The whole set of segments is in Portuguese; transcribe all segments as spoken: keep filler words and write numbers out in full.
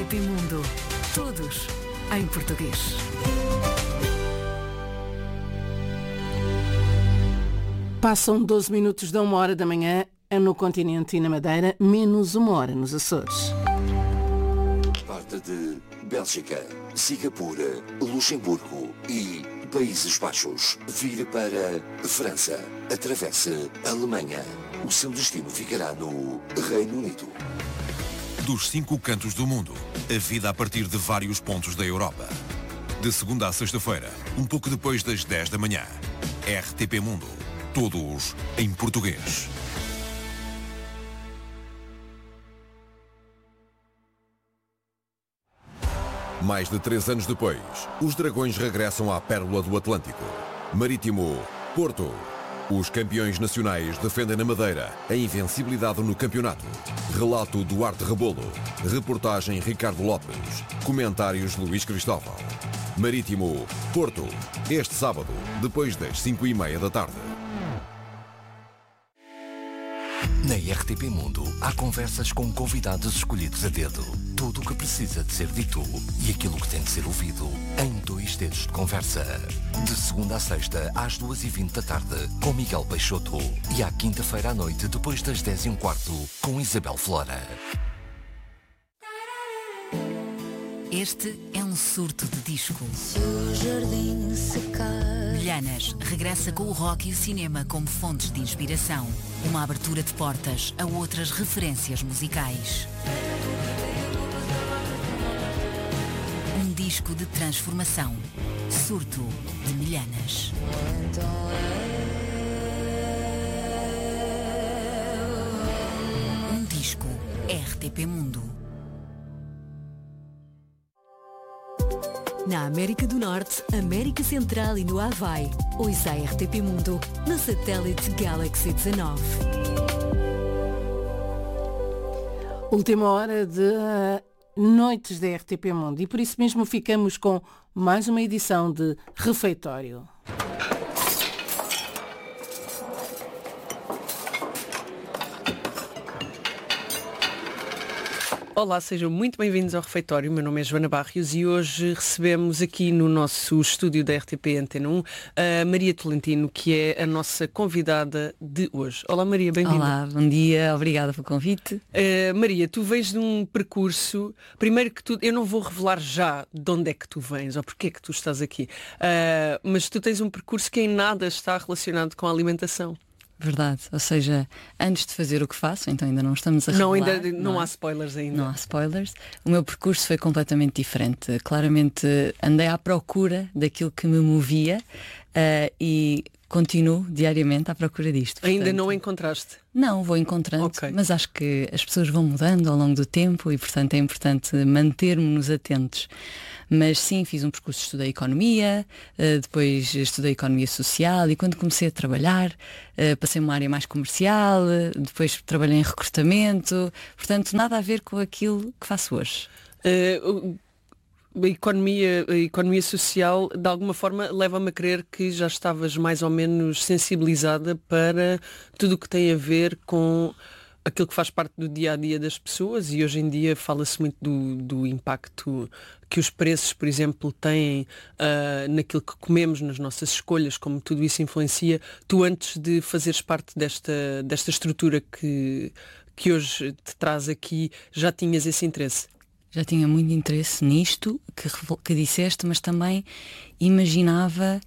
P Mundo. Todos em português. Passam doze minutos da uma hora da manhã no continente e na Madeira, menos uma hora nos Açores. Parte de Bélgica, Singapura, Luxemburgo e Países Baixos. Vira para França. Atravessa a Alemanha. O seu destino ficará no Reino Unido. Dos cinco cantos do mundo, a vida a partir de vários pontos da Europa. De segunda a sexta-feira, um pouco depois das dez da manhã. R T P Mundo. Todos em português. Mais de três anos depois, os Dragões regressam à Pérola do Atlântico. Marítimo, Porto. Os campeões nacionais defendem na Madeira a invencibilidade no campeonato. Relato Duarte Rebolo. Reportagem Ricardo Lopes. Comentários Luís Cristóvão. Marítimo, Porto. Este sábado, depois das cinco e meia da tarde. Na R T P Mundo, há conversas com convidados escolhidos a dedo. Tudo o que precisa de ser dito e aquilo que tem de ser ouvido em dois dedos de conversa. De segunda a sexta, às duas e vinte da tarde, com Miguel Peixoto. E à quinta-feira à noite, depois das dez e um quarto, com Isabel Flora. Este é um surto de disco. Milhanas regressa com o rock e o cinema como fontes de inspiração. Uma abertura de portas a outras referências musicais. Um disco de transformação. Surto de Milhanas. Um disco R T P Mundo. Na América do Norte, América Central e no Havaí. Ouça a R T P Mundo no satélite Galaxy dezanove. Última hora de uh, noites da R T P Mundo e por isso mesmo ficamos com mais uma edição de Refeitório. Olá, sejam muito bem-vindos ao Refeitório. Meu nome é Joana Barrios e hoje recebemos aqui no nosso estúdio da R T P Antena um a Maria Tolentino, que é a nossa convidada de hoje. Olá Maria, bem-vinda. Olá, bom dia, obrigada pelo convite. Uh, Maria, tu vens de um percurso, primeiro que tu, eu não vou revelar já de onde é que tu vens ou porque é que tu estás aqui, uh, mas tu tens um percurso que em nada está relacionado com a alimentação. Verdade, ou seja, antes de fazer o que faço, então ainda não estamos a revelar. Não, ainda não, não há é? spoilers ainda. Não há spoilers. O meu percurso foi completamente diferente. Claramente andei à procura daquilo que me movia uh, e continuo diariamente à procura disto. Portanto, ainda não encontraste? Não, vou encontrando, okay. Mas acho que as pessoas vão mudando ao longo do tempo e, portanto, é importante mantermos-nos atentos. Mas sim, fiz um percurso, estudei Economia, depois estudei Economia Social e quando comecei a trabalhar passei uma área mais comercial, depois trabalhei em recrutamento, portanto nada a ver com aquilo que faço hoje. Uh, a, economia, a economia social de alguma forma leva-me a crer que já estavas mais ou menos sensibilizada para tudo o que tem a ver com aquilo que faz parte do dia-a-dia das pessoas e hoje em dia fala-se muito do, do impacto que os preços, por exemplo, têm uh, naquilo que comemos, nas nossas escolhas, como tudo isso influencia. Tu, antes de fazeres parte desta, desta estrutura que, que hoje te traz aqui, já tinhas esse interesse? Já tinha muito interesse nisto que, que disseste, mas também imaginava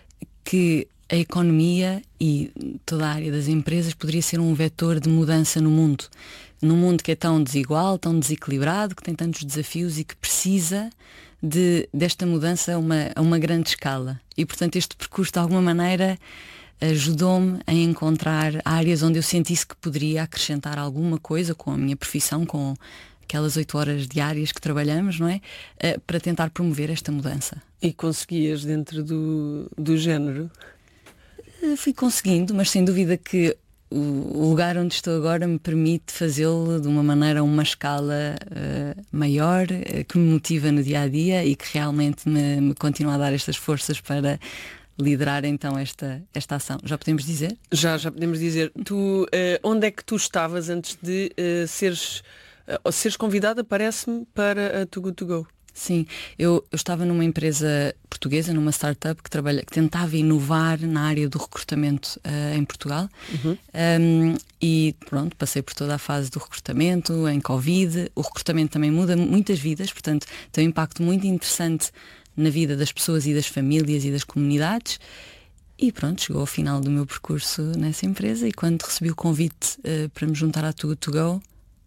que a economia e toda a área das empresas poderia ser um vetor de mudança no mundo. Num mundo que é tão desigual, tão desequilibrado, que tem tantos desafios e que precisa de, desta mudança a uma, a uma grande escala. E, portanto, este percurso, de alguma maneira, ajudou-me a encontrar áreas onde eu sentisse que poderia acrescentar alguma coisa com a minha profissão, com aquelas oito horas diárias que trabalhamos, não é? Para tentar promover esta mudança. E conseguias dentro do, do género? Fui conseguindo, mas sem dúvida que o lugar onde estou agora me permite fazê-lo de uma maneira, uma escala uh, maior, uh, que me motiva no dia-a-dia e que realmente me, me continua a dar estas forças para liderar então esta, esta ação. Já podemos dizer? Já, já podemos dizer. Tu, uh, onde é que tu estavas antes de uh, seres uh, seres convidada, parece-me, para a Too Good To Go. Sim, eu, eu estava numa empresa portuguesa, numa startup que, trabalha, que tentava inovar na área do recrutamento uh, em Portugal. Uhum. Um, e pronto, passei por toda a fase do recrutamento, em Covid. O recrutamento também muda muitas vidas, portanto tem um impacto muito interessante na vida das pessoas e das famílias e das comunidades. E pronto, chegou ao final do meu percurso nessa empresa e quando recebi o convite uh, para me juntar à Too Good To Go,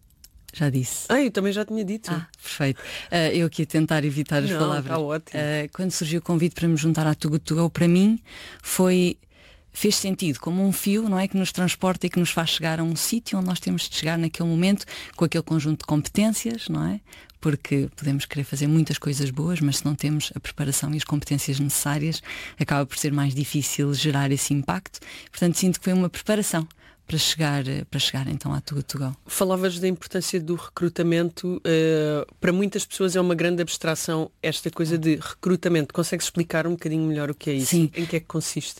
já disse. Ah, eu também já tinha dito. Ah, perfeito. Uh, eu aqui a tentar evitar as Não, palavras. está ótimo. Uh, quando surgiu o convite para me juntar à Too Good To Go, para mim foi, fez sentido, como um fio, não é, que nos transporta e que nos faz chegar a um sítio onde nós temos de chegar naquele momento com aquele conjunto de competências, não é? Porque podemos querer fazer muitas coisas boas, mas se não temos a preparação e as competências necessárias, acaba por ser mais difícil gerar esse impacto. Portanto, sinto que foi uma preparação para chegar, para chegar então à Too Good To Go. Falavas da importância do recrutamento. Uh, para muitas pessoas é uma grande abstração esta coisa de recrutamento. Consegues explicar um bocadinho melhor o que é isso? Sim. Em que é que consiste?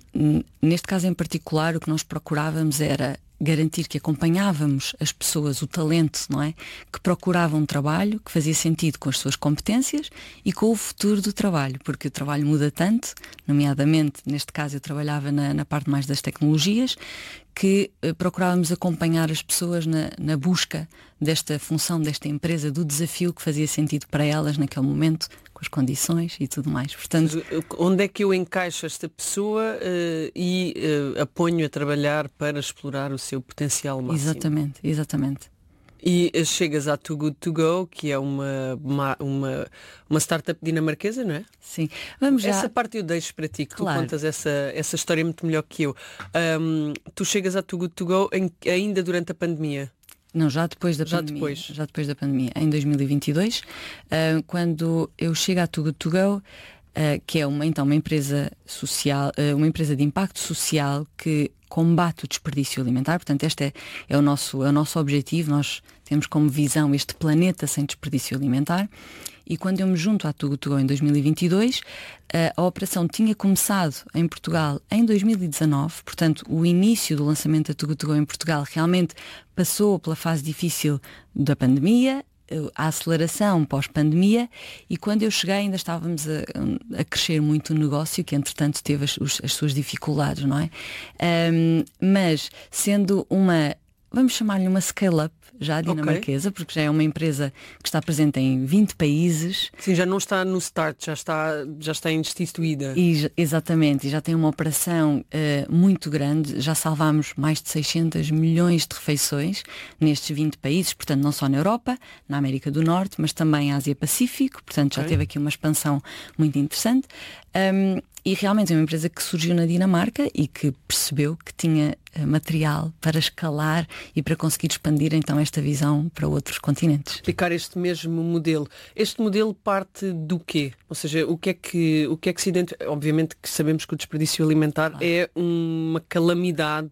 Neste caso em particular, o que nós procurávamos era garantir que acompanhávamos as pessoas, o talento, não é? Que procuravam um trabalho que fazia sentido com as suas competências e com o futuro do trabalho, porque o trabalho muda tanto, nomeadamente, neste caso eu trabalhava na, na parte mais das tecnologias, que eh, procurávamos acompanhar as pessoas na, na busca desta função, desta empresa, do desafio que fazia sentido para elas naquele momento, com as condições e tudo mais. Portanto, onde é que eu encaixo esta pessoa uh, e uh, a ponho a trabalhar para explorar o seu potencial máximo? Exatamente, exatamente. E uh, chegas à Too Good To Go, que é uma, uma, uma, uma startup dinamarquesa, não é? Sim. Vamos já... Essa parte eu deixo para ti, que claro. Tu contas essa, essa história muito melhor que eu. Um, tu chegas à Too Good To Go em, ainda durante a pandemia. Não, já depois da já pandemia. Depois. Já depois da pandemia, em dois mil e vinte e dois, uh, quando eu chego à Too Good To Go, uh, que é uma, então, uma empresa social, uh, uma empresa de impacto social que combate o desperdício alimentar. Portanto, este é, é, o nosso, é o nosso objetivo. Nós temos como visão este planeta sem desperdício alimentar. E quando eu me junto à Too Good To Go em dois mil e vinte e dois, a operação tinha começado em Portugal em dois mil e dezanove, portanto o início do lançamento da Too Good To Go em Portugal realmente passou pela fase difícil da pandemia, a aceleração pós-pandemia, e quando eu cheguei ainda estávamos a, a crescer muito o negócio, que entretanto teve as, as suas dificuldades, não é? Um, mas sendo uma, vamos chamar-lhe uma scale-up, já dinamarquesa, okay. Porque já é uma empresa que está presente em vinte países. Sim, já não está no start, já está, já está instituída. E, exatamente, e já tem uma operação uh, muito grande, já salvámos mais de seiscentos milhões de refeições nestes vinte países, portanto não só na Europa, na América do Norte, mas também Ásia-Pacífico, portanto okay. Já teve aqui uma expansão muito interessante. Um, E realmente é uma empresa que surgiu na Dinamarca e que percebeu que tinha material para escalar e para conseguir expandir então esta visão para outros continentes. Explicar este mesmo modelo. Este modelo parte do quê? Ou seja, o que é que, o que, é que se identifica? Obviamente que sabemos que o desperdício alimentar claro. É uma calamidade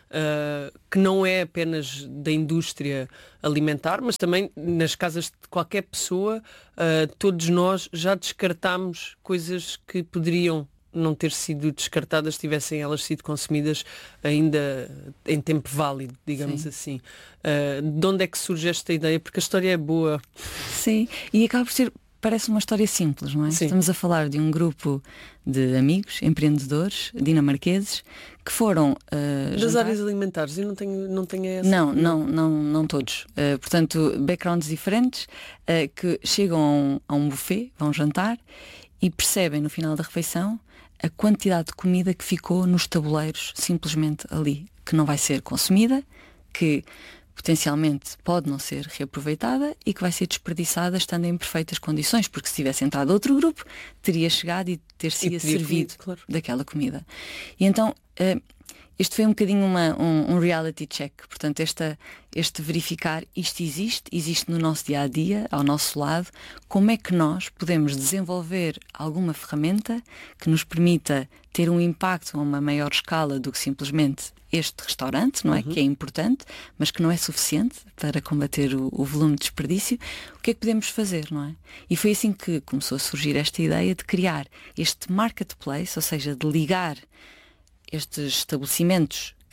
Uh, que não é apenas da indústria alimentar, mas também nas casas de qualquer pessoa, uh, todos nós já descartámos coisas que poderiam não ter sido descartadas, tivessem elas sido consumidas ainda em tempo válido, digamos Sim. assim. Uh, de onde é que surge esta ideia? Porque a história é boa. Sim, e acaba por ser, parece uma história simples, não é? Sim. Estamos a falar de um grupo de amigos, empreendedores, dinamarqueses, que foram uh, das jantar. áreas alimentares, eu não tenho, não tenho essa. Não, não, não, não todos. Uh, portanto, backgrounds diferentes, uh, que chegam a um, a um buffet, vão jantar e percebem no final da refeição a quantidade de comida que ficou nos tabuleiros, simplesmente ali, que não vai ser consumida, que potencialmente pode não ser reaproveitada e que vai ser desperdiçada estando em perfeitas condições, porque se tivesse entrado outro grupo, teria chegado e ter-se servido comido, claro. Daquela comida. E então, uh, este foi um bocadinho uma, um, um reality check, portanto, esta, este verificar, isto existe, existe no nosso dia-a-dia, ao nosso lado, como é que nós podemos desenvolver alguma ferramenta que nos permita ter um impacto a uma maior escala do que simplesmente este restaurante, não é? Uhum. Que é importante, mas que não é suficiente para combater o, o volume de desperdício. O que é que podemos fazer, não é? E foi assim que começou a surgir esta ideia de criar este marketplace, ou seja, de ligar estes estabelecimentos que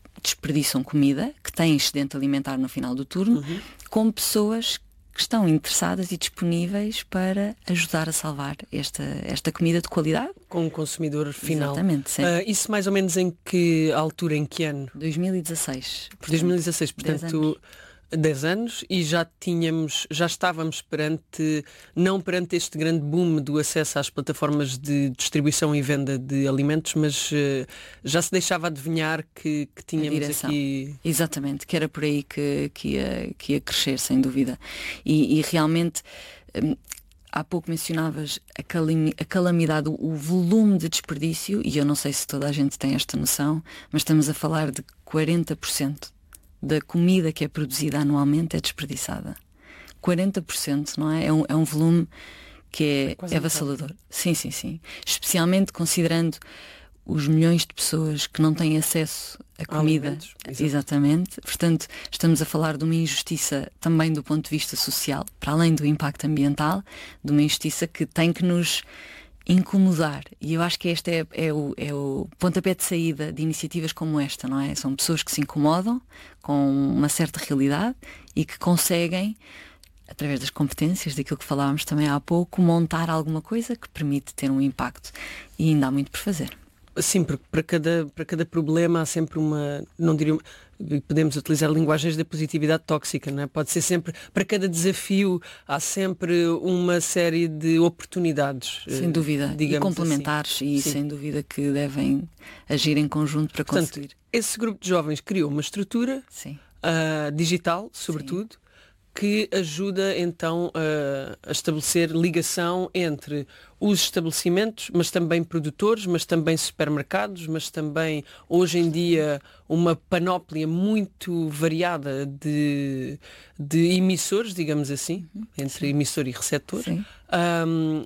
desperdiçam comida, que têm excedente alimentar no final do turno, uhum. com pessoas que estão interessadas e disponíveis para ajudar a salvar esta, esta comida de qualidade. Com o consumidor final. Exatamente. Sim. Uh, isso mais ou menos em que altura, em que ano? dois mil e dezasseis. Portanto, dois mil e dezasseis, portanto... dez anos, e já tínhamos, já estávamos perante, não perante este grande boom do acesso às plataformas de distribuição e venda de alimentos, mas uh, já se deixava adivinhar que, que tínhamos aqui... Exatamente, que era por aí que, que, ia, que ia crescer, sem dúvida. E, e realmente, um, há pouco mencionavas a, calam- a calamidade, o, o volume de desperdício, e eu não sei se toda a gente tem esta noção, mas estamos a falar de quarenta por cento da comida que é produzida anualmente é desperdiçada. quarenta por cento, não é? É um, é um volume que é, é, é avassalador. Sim, sim, sim. Especialmente considerando os milhões de pessoas que não têm acesso à comida. Alimentos, exatamente. Portanto, estamos a falar de uma injustiça também do ponto de vista social, para além do impacto ambiental, de uma injustiça que tem que nos incomodar, e eu acho que este é, é, o, é o pontapé de saída de iniciativas como esta, não é? São pessoas que se incomodam com uma certa realidade e que conseguem, através das competências, daquilo que falávamos também há pouco, montar alguma coisa que permite ter um impacto, e ainda há muito por fazer. Sim, porque para cada, para cada problema há sempre uma, não diria, podemos utilizar linguagens da positividade tóxica, não é? Pode ser sempre, para cada desafio há sempre uma série de oportunidades. Sem dúvida, e complementares, assim. E Sim. sem dúvida que devem agir em conjunto para Portanto, conseguir. Esse grupo de jovens criou uma estrutura uh, digital, sobretudo, Sim. que ajuda então uh, a estabelecer ligação entre os estabelecimentos, mas também produtores, mas também supermercados, mas também hoje em dia uma panóplia muito variada de, de emissores, digamos assim, uhum. entre Sim. emissor e receptor. Um,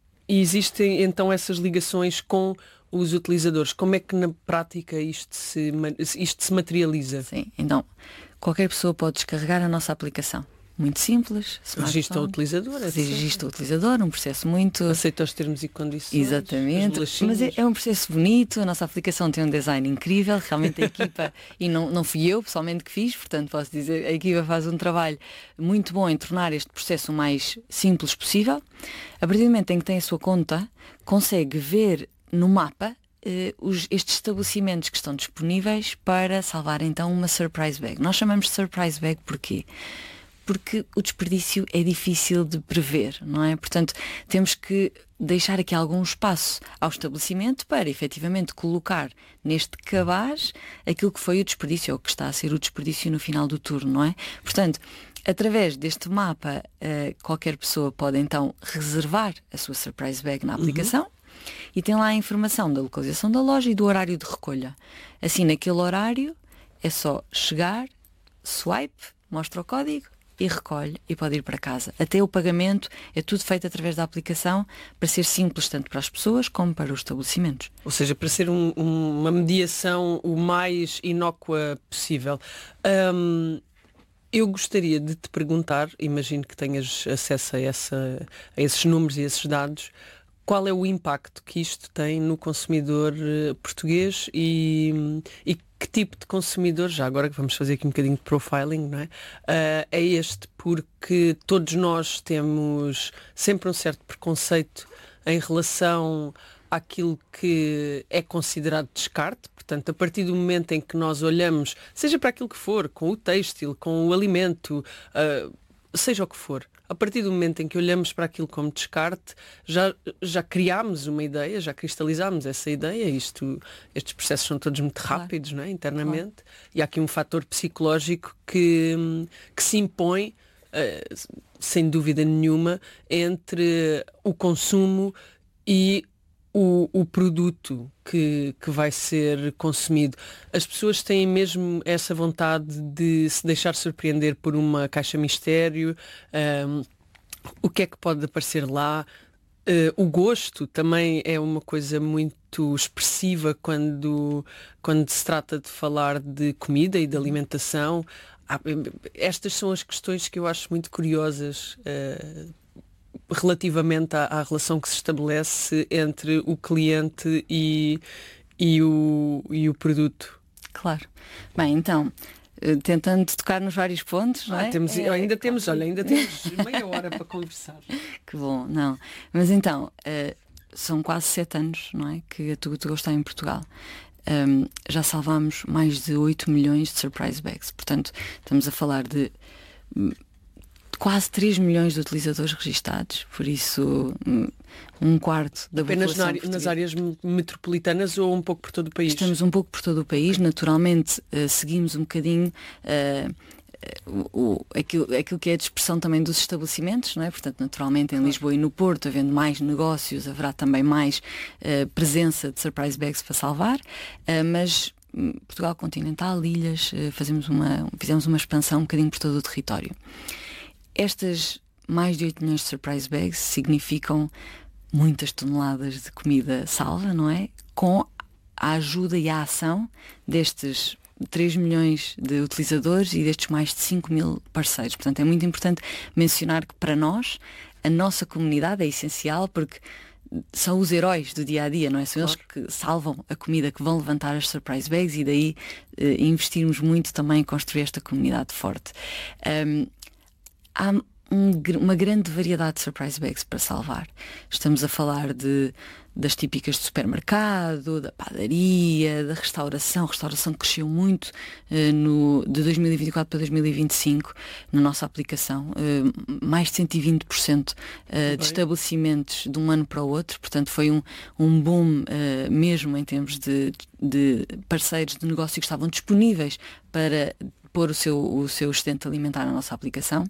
e existem então essas ligações com os utilizadores. Como é que na prática isto se, isto se materializa? Sim, então qualquer pessoa pode descarregar a nossa aplicação. Muito simples. Registra o utilizador. É Registra o utilizador, um processo muito... Aceita os termos e condições. Exatamente. Mas é, é um processo bonito, a nossa aplicação tem um design incrível, realmente a equipa, e não, não fui eu pessoalmente que fiz, portanto posso dizer, a equipa faz um trabalho muito bom em tornar este processo o mais simples possível. A partir do momento em que tem a sua conta, consegue ver no mapa Uh, os, estes estabelecimentos que estão disponíveis para salvar então uma surprise bag. Nós chamamos de surprise bag porquê? Porque o desperdício é difícil de prever, não é? Portanto, temos que deixar aqui algum espaço ao estabelecimento para efetivamente colocar neste cabaz aquilo que foi o desperdício, ou que está a ser o desperdício no final do turno, não é? Portanto, através deste mapa, uh, qualquer pessoa pode então reservar a sua surprise bag na aplicação. Uhum. E tem lá a informação da localização da loja e do horário de recolha. Assim, naquele horário, é só chegar, swipe, mostra o código e recolhe e pode ir para casa. Até o pagamento é tudo feito através da aplicação para ser simples tanto para as pessoas como para os estabelecimentos. Ou seja, para ser um, um, uma mediação o mais inócua possível. Um... Eu gostaria de te perguntar, imagino que tenhas acesso a, essa, a esses números e esses dados, qual é o impacto que isto tem no consumidor uh, português e, e que tipo de consumidor, já agora que vamos fazer aqui um bocadinho de profiling, não é? Uh, é este, porque todos nós temos sempre um certo preconceito em relação àquilo que é considerado descarte. Portanto, a partir do momento em que nós olhamos, seja para aquilo que for, com o têxtil, com o alimento, uh, seja o que for, a partir do momento em que olhamos para aquilo como descarte, já, já criámos uma ideia, já cristalizámos essa ideia. Isto, estes processos são todos muito rápidos, claro. Não é? Internamente. Claro. E há aqui um fator psicológico que, que se impõe, uh, sem dúvida nenhuma, entre o consumo e O, o produto que, que vai ser consumido. As pessoas têm mesmo essa vontade de se deixar surpreender por uma caixa mistério, um, o que é que pode aparecer lá. Uh, o gosto também é uma coisa muito expressiva quando, quando se trata de falar de comida e de alimentação. Ah, estas são as questões que eu acho muito curiosas uh, relativamente à, à relação que se estabelece entre o cliente e, e, o, e o produto. Claro. Bem, então, tentando tocar nos vários pontos, não é? Ah, temos, é, ainda é, temos, olha, ainda temos meia hora para conversar. Que bom, não. Mas então, uh, são quase sete anos, não é? Que a Too Good To Go está em Portugal. Um, já salvámos mais de oito milhões de surprise bags. Portanto, estamos a falar de quase três milhões de utilizadores registados, por isso um quarto da Apenas população. Apenas nas áreas metropolitanas ou um pouco por todo o país? Estamos um pouco por todo o país. Naturalmente, uh, seguimos um bocadinho uh, o, o, aquilo, aquilo que é a dispersão também dos estabelecimentos, não é? Portanto, naturalmente em Lisboa e no Porto, havendo mais negócios, haverá também mais uh, presença de surprise bags para salvar, uh, mas Portugal continental, ilhas, uh, fazemos uma, fizemos uma expansão um bocadinho por todo o território. Estas mais de oito milhões de surprise bags significam muitas toneladas de comida salva, não é? Com a ajuda e a ação destes três milhões de utilizadores e destes mais de cinco mil parceiros. Portanto, é muito importante mencionar que para nós, a nossa comunidade é essencial, porque são os heróis do dia-a-dia, não é? São claro. Eles que salvam a comida, que vão levantar as surprise bags, e daí eh, investirmos muito também em construir esta comunidade forte. Um, há um, uma grande variedade de surprise bags para salvar. Estamos a falar de das típicas de supermercado, da padaria, da restauração. A restauração cresceu muito uh, no, de dois mil e vinte e quatro para dois mil e vinte e cinco na nossa aplicação. Uh, mais de cento e vinte por cento uh, de estabelecimentos de um ano para o outro. Portanto, foi um, um boom uh, mesmo em termos de, de parceiros de negócio que estavam disponíveis para pôr o seu, o seu excedente alimentar na nossa aplicação.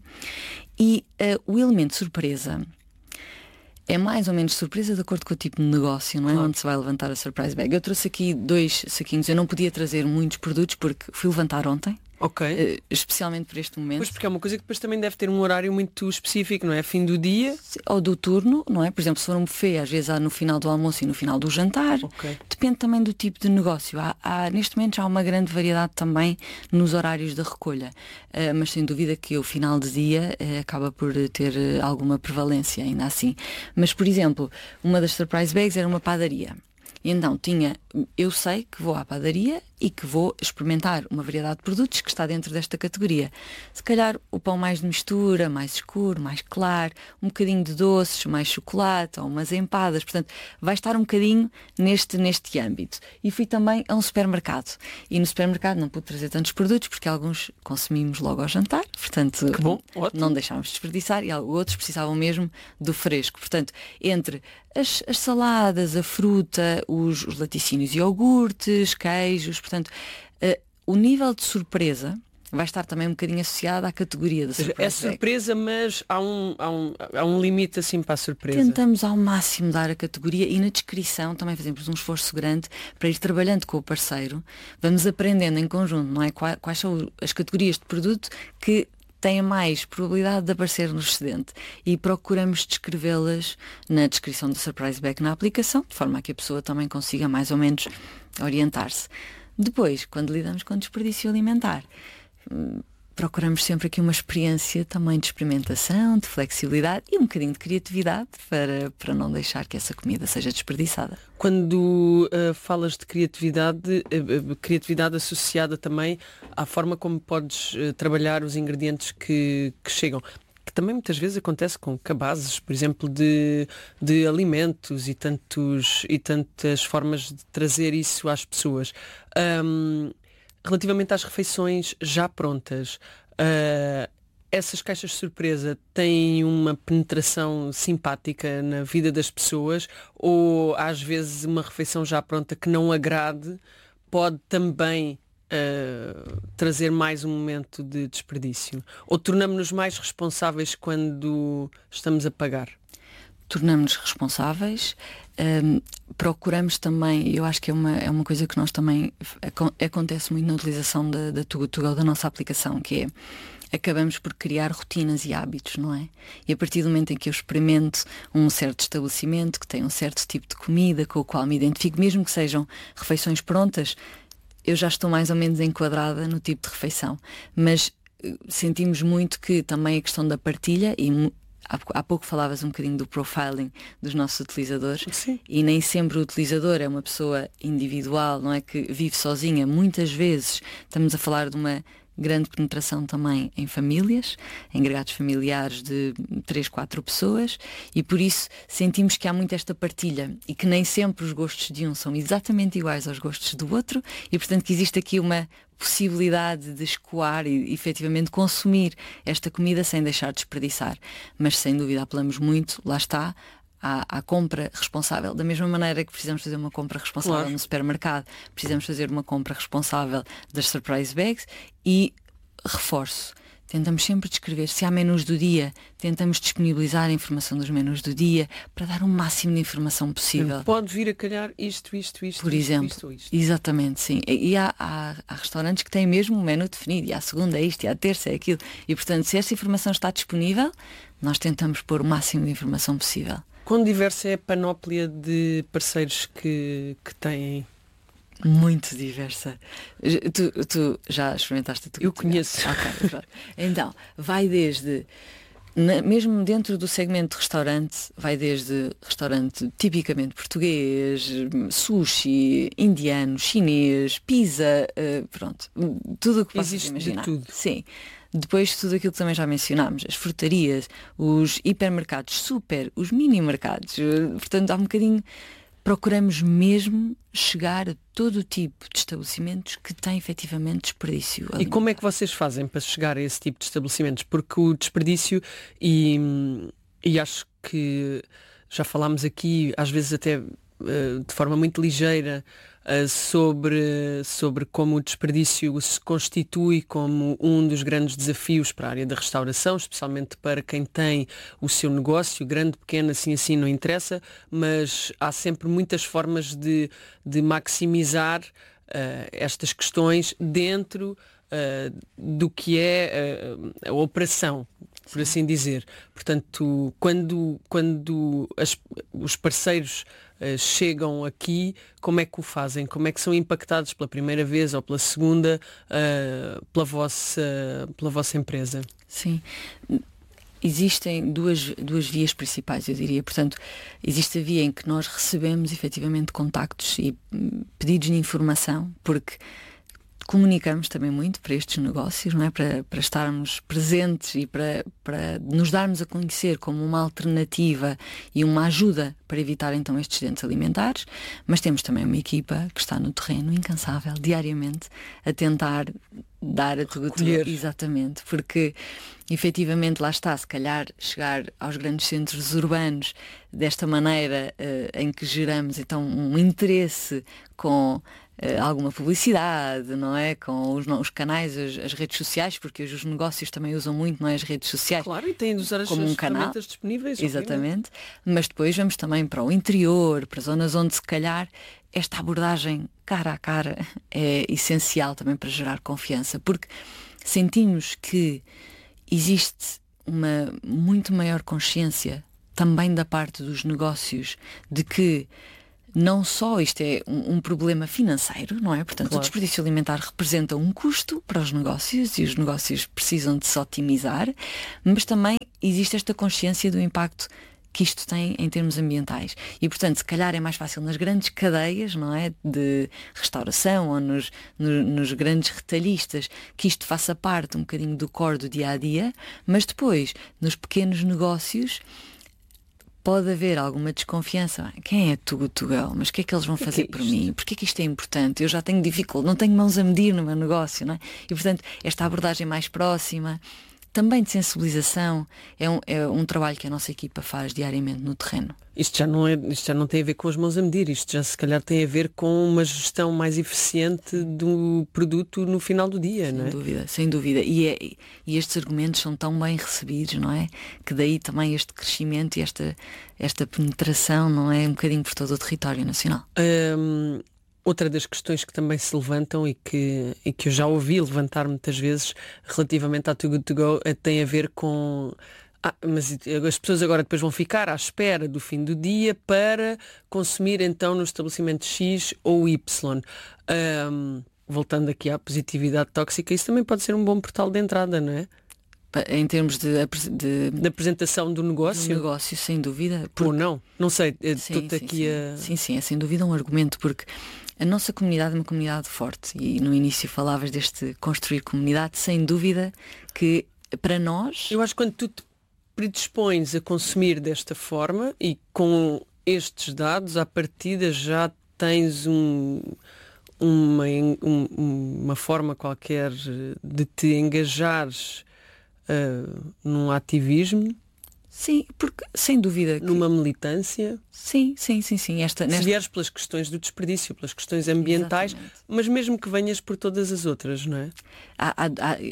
E uh, o elemento surpresa é mais ou menos surpresa de acordo com o tipo de negócio, não é? Claro. Onde se vai levantar a surprise bag. Eu trouxe aqui dois saquinhos. Eu não podia trazer muitos produtos porque fui levantar ontem. Ok. Uh, especialmente por este momento. Pois, porque é uma coisa que depois também deve ter um horário muito específico, não é? Fim do dia. Ou do turno, não é? Por exemplo, se for um buffet, às vezes há no final do almoço e no final do jantar. Okay. Depende também do tipo de negócio. Há, há, neste momento já há uma grande variedade também nos horários da recolha. Uh, mas sem dúvida que o final de dia uh, acaba por ter uh, alguma prevalência ainda assim. Mas, por exemplo, uma das surprise bags era uma padaria. E então tinha, eu sei que vou à padaria e que vou experimentar uma variedade de produtos que está dentro desta categoria. Se calhar o pão mais de mistura, mais escuro, mais claro, um bocadinho de doces, mais chocolate, ou umas empadas. Portanto, vai estar um bocadinho neste, neste âmbito. E fui também a um supermercado. E no supermercado não pude trazer tantos produtos porque alguns consumimos logo ao jantar. Portanto, que bom, não deixámos de desperdiçar, e outros precisavam mesmo do fresco. Portanto, entre as, as saladas, a fruta, os, os laticínios e iogurtes, queijos, portanto, uh, o nível de surpresa vai estar também um bocadinho associado à categoria da surpresa. É surpresa, mas há um, há, um, há um limite assim para a surpresa. Tentamos ao máximo dar a categoria, e na descrição também fazemos um esforço grande para ir trabalhando com o parceiro. Vamos aprendendo em conjunto, não é? Quais, quais são as categorias de produto que têm mais probabilidade de aparecer no excedente, e procuramos descrevê-las na descrição do surprise bag na aplicação, de forma a que a pessoa também consiga mais ou menos orientar-se. Depois, quando lidamos com desperdício alimentar, procuramos sempre aqui uma experiência também de experimentação, de flexibilidade e um bocadinho de criatividade para, para não deixar que essa comida seja desperdiçada. Quando uh, falas de criatividade, uh, criatividade associada também à forma como podes uh, trabalhar os ingredientes que, que chegam, que também muitas vezes acontece com cabazes, por exemplo, de, de alimentos e, tantos, e tantas formas de trazer isso às pessoas. Um, Relativamente às refeições já prontas, uh, essas caixas de surpresa têm uma penetração simpática na vida das pessoas, ou às vezes uma refeição já pronta que não agrade pode também uh, trazer mais um momento de desperdício? Ou tornamos-nos mais responsáveis quando estamos a pagar? Tornamos-nos responsáveis, um, procuramos também, eu acho que é uma, é uma coisa que nós também, acontece muito na utilização da, da Too Good To Go, da nossa aplicação, que é, acabamos por criar rotinas e hábitos, não é? E a partir do momento em que eu experimento um certo estabelecimento, que tem um certo tipo de comida com o qual me identifico, mesmo que sejam refeições prontas, eu já estou mais ou menos enquadrada no tipo de refeição. Mas sentimos muito que também a questão da partilha, e há, há pouco falavas um bocadinho do profiling dos nossos utilizadores. Sim. E nem sempre o utilizador é uma pessoa individual, não é, que vive sozinha. Muitas vezes estamos a falar de uma grande penetração também em famílias, em agregados familiares de três, quatro pessoas, e por isso sentimos que há muito esta partilha e que nem sempre os gostos de um são exatamente iguais aos gostos do outro, e portanto que existe aqui uma possibilidade de escoar e efetivamente consumir esta comida sem deixar de desperdiçar. Mas sem dúvida apelamos muito, lá está, À, à compra responsável. Da mesma maneira que precisamos fazer uma compra responsável Claro. no supermercado, precisamos fazer uma compra responsável das surprise bags. E reforço, tentamos sempre descrever, se há menus do dia, tentamos disponibilizar a informação dos menus do dia para dar o máximo de informação possível. Pode vir a calhar isto, isto, isto, Por isto, exemplo, isto, isto. Exatamente, sim. E, e há, há, há restaurantes que têm mesmo um menu definido, e à segunda é isto, e à terça é aquilo. E portanto, se esta informação está disponível, nós tentamos pôr o máximo de informação possível. Quão diversa é a panóplia de parceiros que, que têm? Muito diversa. Tu, tu já experimentaste tudo? Eu conheço. Ok, pronto. Então, vai desde, na, mesmo dentro do segmento de restaurante, vai desde restaurante tipicamente português, sushi, indiano, chinês, pizza, uh, pronto, tudo o que possas Existe imaginar. de tudo. Sim. Depois tudo aquilo que também já mencionámos, as frutarias, os hipermercados super, os mini mercados, portanto há um bocadinho, procuramos mesmo chegar a todo o tipo de estabelecimentos que têm efetivamente desperdício alimentar. E como é que vocês fazem para chegar a esse tipo de estabelecimentos? Porque o desperdício, e, e acho que já falámos aqui, às vezes até uh, de forma muito ligeira, Sobre, sobre como o desperdício se constitui como um dos grandes desafios para a área da restauração, especialmente para quem tem o seu negócio, grande, pequeno, assim assim não interessa, mas há sempre muitas formas de, de maximizar uh, estas questões dentro uh, do que é uh, a operação, por assim dizer. Portanto, quando, quando as, os parceiros uh, chegam aqui, como é que o fazem? Como é que são impactados pela primeira vez ou pela segunda uh, pela, vossa, pela vossa empresa? Sim. Existem duas, duas vias principais, eu diria. Portanto, existe a via em que nós recebemos efetivamente contactos e pedidos de informação, porque comunicamos também muito para estes negócios, não é? Para, para estarmos presentes e para, para nos darmos a conhecer como uma alternativa e uma ajuda para evitar então estes excedentes alimentares, mas temos também uma equipa que está no terreno incansável, diariamente, a tentar dar a tudo. Exatamente, porque efetivamente lá está, se calhar chegar aos grandes centros urbanos desta maneira uh, em que geramos então um interesse com Uh, alguma publicidade, não é? Com os, não, os canais, as, as redes sociais, porque hoje os negócios também usam muito, não é? As redes sociais. Claro, e têm de usar as, como um as canal ferramentas disponíveis. Exatamente. Obviamente. Mas depois vamos também para o interior, para zonas onde se calhar esta abordagem cara a cara é essencial também para gerar confiança, porque sentimos que existe uma muito maior consciência também da parte dos negócios de que não só isto é um, um problema financeiro, não é? Portanto, claro, o desperdício alimentar representa um custo para os negócios e os negócios precisam de se otimizar, mas também existe esta consciência do impacto que isto tem em termos ambientais. E, portanto, se calhar é mais fácil nas grandes cadeias, não é? De restauração ou nos, no, nos grandes retalhistas que isto faça parte um bocadinho do core do dia-a-dia, mas depois, nos pequenos negócios, pode haver alguma desconfiança. Quem é tu, Tugel? Mas o que é que eles vão fazer por mim? Porquê que isto é importante? Eu já tenho dificuldade, não tenho mãos a medir no meu negócio, não é? E, portanto, esta abordagem mais próxima, também de sensibilização, é um, é um trabalho que a nossa equipa faz diariamente no terreno. Isto já, não é, isto já não tem a ver com as mãos a medir, isto já se calhar tem a ver com uma gestão mais eficiente do produto no final do dia, sem não é? Sem dúvida, sem dúvida. E, é, e estes argumentos são tão bem recebidos, não é? Que daí também este crescimento e esta, esta penetração, não é? Um bocadinho por todo o território nacional. Hum... Outra das questões que também se levantam e que, e que eu já ouvi levantar muitas vezes relativamente à Too Good To Go tem a ver com... Ah, mas as pessoas agora depois vão ficar à espera do fim do dia para consumir então no estabelecimento X ou Y. Um, voltando aqui à positividade tóxica, isso também pode ser um bom portal de entrada, não é? Em termos de, de, de apresentação do negócio? Do negócio, sem dúvida. Porque... Ou não? Não sei. Sim, sim, aqui sim. A... sim, sim, é sem dúvida um argumento, porque a nossa comunidade é uma comunidade forte e no início falavas deste construir comunidade, sem dúvida que para nós... Eu acho que quando tu te predispões a consumir desta forma e com estes dados, à partida já tens um... Uma, um, uma forma qualquer de te engajares uh, num ativismo. Sim, porque sem dúvida que... Numa militância. Sim, sim, sim, sim. Esta, Se nesta... vieres pelas questões do desperdício, pelas questões ambientais, exatamente, mas mesmo que venhas por todas as outras, não é? Há, há,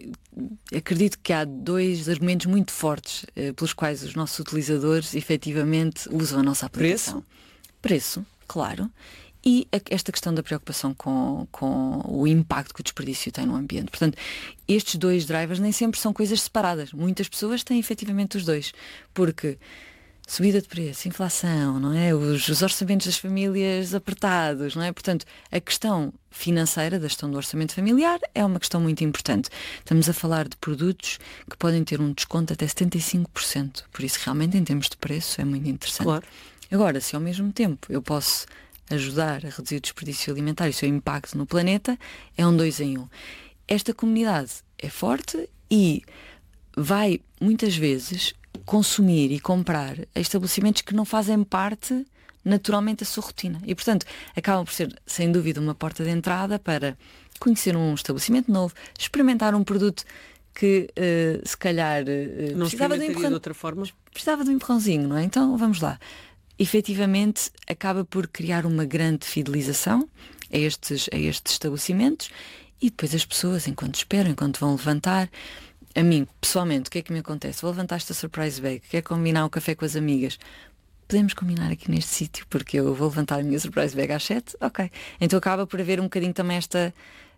há, acredito que há dois argumentos muito fortes uh, pelos quais os nossos utilizadores efetivamente usam a nossa aplicação. Preço? Preço, claro. E esta questão da preocupação com, com o impacto que o desperdício tem no ambiente. Portanto, estes dois drivers nem sempre são coisas separadas. Muitas pessoas têm efetivamente os dois. Porque subida de preço, inflação, não é? Os, os orçamentos das famílias apertados, não é? Portanto, a questão financeira da gestão do orçamento familiar é uma questão muito importante. Estamos a falar de produtos que podem ter um desconto até setenta e cinco por cento. Por isso, realmente, em termos de preço, é muito interessante. Claro. Agora, se ao mesmo tempo eu posso ajudar a reduzir o desperdício alimentar e o seu impacto no planeta, é um dois em um. Esta comunidade é forte e vai, muitas vezes, consumir e comprar estabelecimentos que não fazem parte, naturalmente, da sua rotina. E, portanto, acabam por ser, sem dúvida, uma porta de entrada para conhecer um estabelecimento novo, experimentar um produto que, uh, se calhar, uh, não precisava de um empurrão... de outra forma. Precisava de um empurrãozinho, não é? Então, vamos lá. Efetivamente acaba por criar uma grande fidelização a estes, a estes estabelecimentos e depois as pessoas, enquanto esperam, enquanto vão levantar, a mim, pessoalmente, o que é que me acontece? Vou levantar esta surprise bag, quer combinar o café com as amigas? Podemos combinar aqui neste sítio, porque eu vou levantar a minha surprise bag às sete? Ok. Então acaba por haver um bocadinho também esta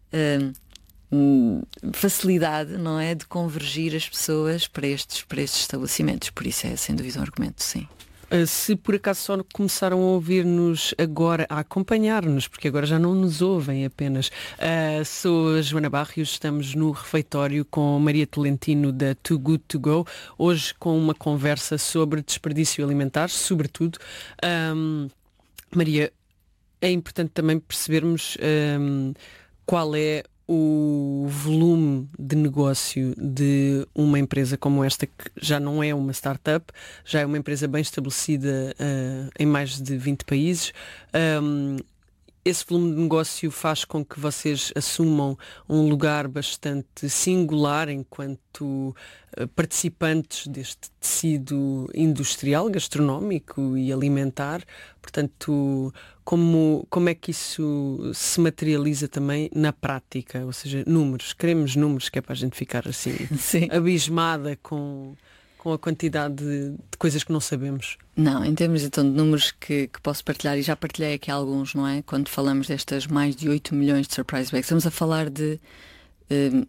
uh, facilidade, não é? De convergir as pessoas para estes, para estes estabelecimentos. Por isso é, sem dúvida, um argumento, sim. Se por acaso só começaram a ouvir-nos agora, a acompanhar-nos, porque agora já não nos ouvem apenas. Uh, sou a Joana Barrios, estamos no refeitório com Maria Tolentino da Too Good To Go, hoje com uma conversa sobre desperdício alimentar, sobretudo. Um, Maria, é importante também percebermos um, qual é o volume de negócio de uma empresa como esta, que já não é uma startup, já é uma empresa bem estabelecida uh, em mais de vinte países. Um, esse volume de negócio faz com que vocês assumam um lugar bastante singular enquanto uh, participantes deste tecido industrial, gastronómico e alimentar. Portanto, como, como é que isso se materializa também na prática? Ou seja, números, queremos números, que é para a gente ficar assim Sim. abismada com, com a quantidade de, de coisas que não sabemos. Não, em termos então de números que, que posso partilhar, e já partilhei aqui alguns, não é? Quando falamos destas mais de oito milhões de surprise bags, estamos a falar de um,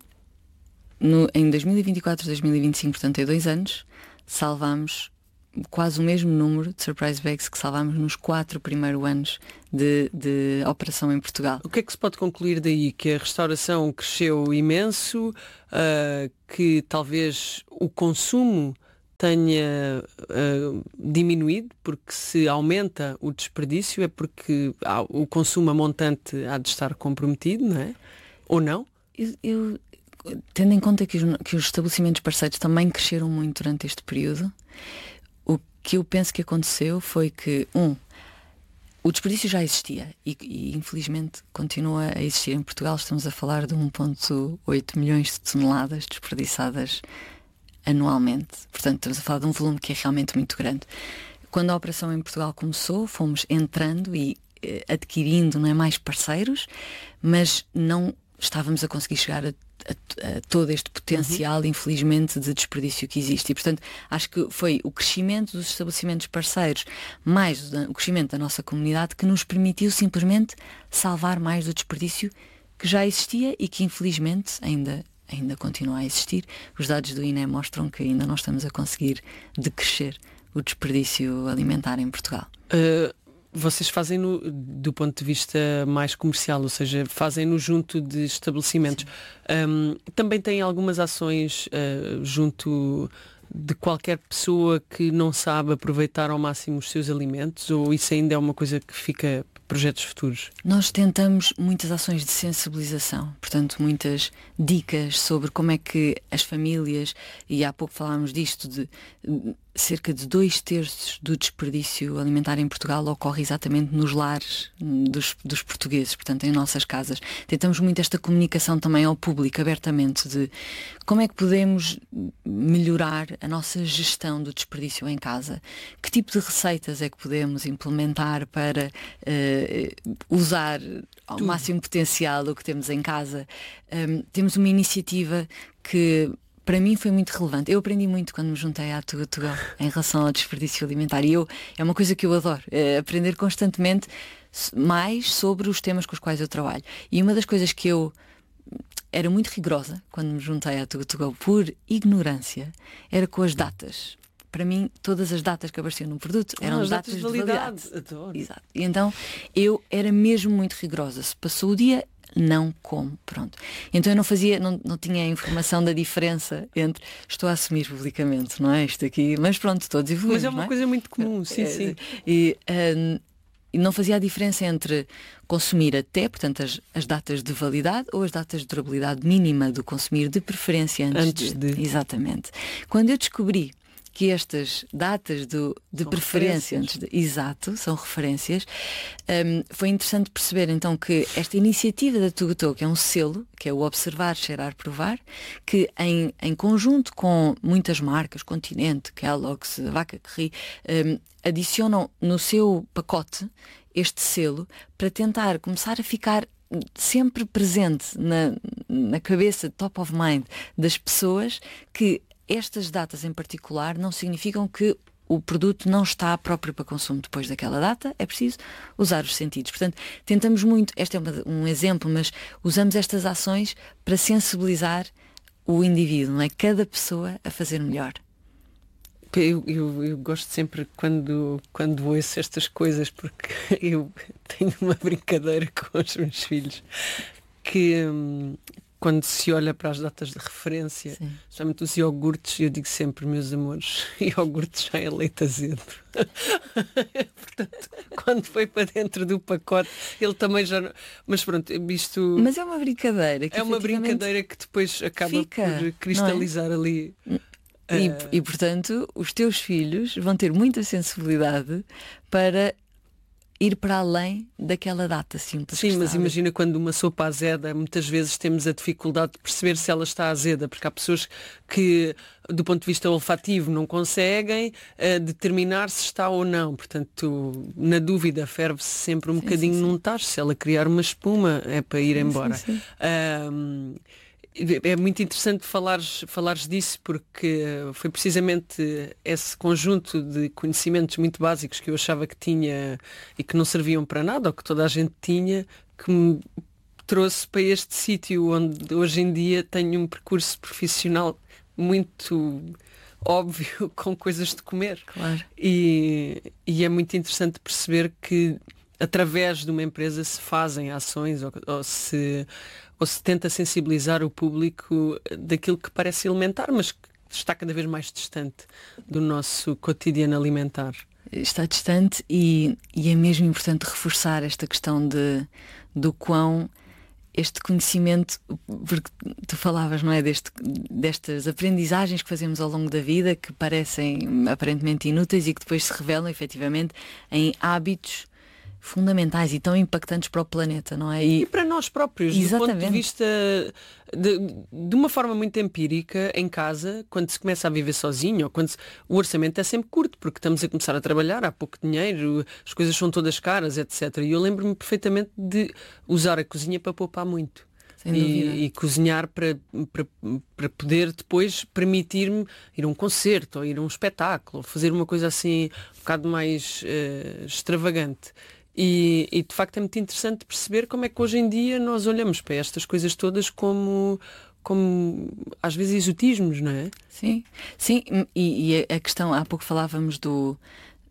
no, em dois mil e vinte e quatro, dois mil e vinte e cinco, portanto em dois anos, salvámos quase o mesmo número de surprise bags que salvámos nos quatro primeiros anos de, de operação em Portugal. O que é que se pode concluir daí? Que a restauração cresceu imenso, uh, que talvez o consumo tenha uh, diminuído, porque se aumenta o desperdício é porque ah, o consumo a montante há de estar comprometido, não é? Ou não? Eu, eu tendo em conta que os, que os estabelecimentos parceiros também cresceram muito durante este período, o que eu penso que aconteceu foi que, um, o desperdício já existia e, e infelizmente continua a existir em Portugal. Estamos a falar de um vírgula oito milhões de toneladas desperdiçadas anualmente. Portanto, estamos a falar de um volume que é realmente muito grande. Quando a operação em Portugal começou, fomos entrando e eh, adquirindo, não é, mais parceiros, mas não estávamos a conseguir chegar a, a, a todo este potencial, uhum. infelizmente, de desperdício que existe. E, portanto, acho que foi o crescimento dos estabelecimentos parceiros, mais o crescimento da nossa comunidade, que nos permitiu simplesmente salvar mais do desperdício que já existia e que, infelizmente, ainda, ainda continua a existir. Os dados do I N E mostram que ainda não estamos a conseguir decrescer o desperdício alimentar em Portugal. Uh... vocês fazem-no do ponto de vista mais comercial, ou seja, fazem-no junto de estabelecimentos. Um, também têm algumas ações uh, junto de qualquer pessoa que não sabe aproveitar ao máximo os seus alimentos, ou isso ainda é uma coisa que fica para projetos futuros? Nós tentamos muitas ações de sensibilização, portanto muitas dicas sobre como é que as famílias, e há pouco falámos disto, de cerca de dois terços do desperdício alimentar em Portugal ocorre exatamente nos lares dos, dos portugueses, portanto em nossas casas. Tentamos muito esta comunicação também ao público, abertamente, de como é que podemos melhorar a nossa gestão do desperdício em casa, que tipo de receitas é que podemos implementar para uh, usar ao Tudo. máximo potencial o que temos em casa. Um, temos uma iniciativa que para mim foi muito relevante. Eu aprendi muito quando me juntei à Too Good To Go em relação ao desperdício alimentar. E eu, é uma coisa que eu adoro, é aprender constantemente mais sobre os temas com os quais eu trabalho. E uma das coisas que eu era muito rigorosa quando me juntei à Too Good To Go por ignorância era com as datas. Para mim, todas as datas que apareciam no produto eram ah, as datas, datas de validade. De validade. Exato. E então eu era mesmo muito rigorosa. Se passou o dia, não como, pronto. Então eu não fazia, não, não tinha a informação da diferença entre, estou a assumir publicamente, não é? Isto aqui, mas pronto, todos evoluímos. Mas é uma não é? coisa muito comum, sim, é, sim. E, um, e não fazia a diferença entre consumir até, portanto, as, as datas de validade ou as datas de durabilidade mínima do consumir, de preferência antes, antes de... de. Exatamente. Quando eu descobri que estas datas do, de são preferência antes de, exato, são referências, um, foi interessante perceber então que esta iniciativa da Too Good To Go, que é um selo, que é o Observar, Cheirar, Provar, que em, em conjunto com muitas marcas, Continente, Kellogg's, Vaca que Ri, um, adicionam no seu pacote este selo para tentar começar a ficar sempre presente na, na cabeça, top of mind das pessoas, que estas datas em particular não significam que o produto não está próprio para consumo depois daquela data, é preciso usar os sentidos. Portanto, tentamos muito, este é um exemplo, mas usamos estas ações para sensibilizar o indivíduo, não é? Cada pessoa a fazer melhor. Eu, eu, eu gosto sempre quando, quando ouço estas coisas, porque eu tenho uma brincadeira com os meus filhos que... Hum, quando se olha para as datas de referência, especialmente os iogurtes, eu digo sempre, meus amores, iogurtes já é leite azedo. Portanto, quando foi para dentro do pacote, ele também já não... Mas pronto, isto... Mas é uma brincadeira. Que é uma brincadeira que depois acaba fica, por cristalizar, é? ali. E, uh... e, portanto, os teus filhos vão ter muita sensibilidade para... ir para além daquela data simples. Sim, mas imagina quando uma sopa azeda, muitas vezes temos a dificuldade de perceber se ela está azeda, porque há pessoas que, do ponto de vista olfativo, não conseguem uh, determinar se está ou não. Portanto, na dúvida, ferve-se sempre um sim, bocadinho sim, sim. num tacho. Se ela criar uma espuma, é para ir sim, embora. Sim, sim. Um, É muito interessante falares, falares disso, porque foi precisamente esse conjunto de conhecimentos muito básicos que eu achava que tinha e que não serviam para nada, ou que toda a gente tinha, que me trouxe para este sítio onde hoje em dia tenho um percurso profissional muito óbvio com coisas de comer. Claro. E, e é muito interessante perceber que através de uma empresa se fazem ações ou, ou se... ou se tenta sensibilizar o público daquilo que parece elementar, mas que está cada vez mais distante do nosso cotidiano alimentar. Está distante e, e é mesmo importante reforçar esta questão de, do quão este conhecimento, porque tu falavas, não é, deste, destas aprendizagens que fazemos ao longo da vida, que parecem aparentemente inúteis e que depois se revelam efetivamente em hábitos fundamentais e tão impactantes para o planeta, não é? E, e para nós próprios, exatamente. Do ponto de vista de, de uma forma muito empírica, em casa, quando se começa a viver sozinho, ou quando se, o orçamento é sempre curto, porque estamos a começar a trabalhar, há pouco dinheiro, as coisas são todas caras, etcétera. E eu lembro-me perfeitamente de usar a cozinha para poupar muito. E, e cozinhar para, para, para poder depois permitir-me ir a um concerto, ou ir a um espetáculo, ou fazer uma coisa assim um bocado mais uh, extravagante. E, e de facto é muito interessante perceber como é que hoje em dia nós olhamos para estas coisas todas como, como às vezes exotismos, não é? Sim, sim. E, e a questão, há pouco falávamos do,